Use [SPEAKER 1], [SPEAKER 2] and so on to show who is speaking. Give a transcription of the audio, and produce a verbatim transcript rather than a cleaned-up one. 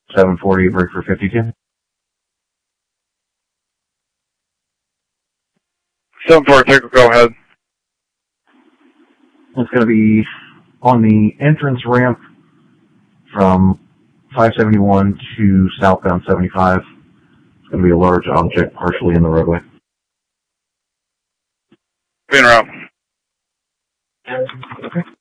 [SPEAKER 1] seven forty, break for fifty-two.
[SPEAKER 2] seven forty, go ahead.
[SPEAKER 1] It's going to be on the entrance ramp from five seventy-one to southbound seventy-five. It's going to be a large object partially in the roadway.
[SPEAKER 2] Being around.
[SPEAKER 1] Okay.